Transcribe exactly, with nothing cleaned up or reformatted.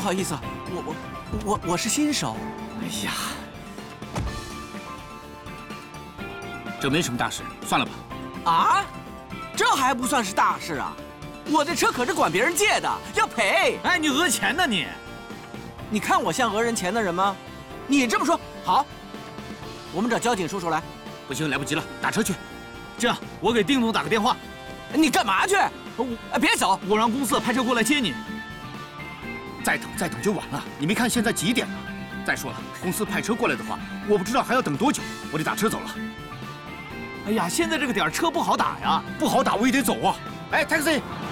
好意思，我我我我是新手。哎呀， 这没什么大事，算了吧。 啊，这还不算是大事啊！我的车可是管别人借的，要赔。 哎，你讹钱呢你？ 你看我像讹人钱的人吗？你这么说好，我们找交警叔叔来。 不行，来不及了，打车去。这样，我给丁总打个电话。 你干嘛去？我哎，别走， 我让公司的派车过来接你。再等再等就晚了，你没看现在几点了？再说了，公司派车过来的话，我不知道还要等多久，我得打车走了。哎呀，现在这个点车不好打呀，不好打我也得走啊。哎 ，taxi。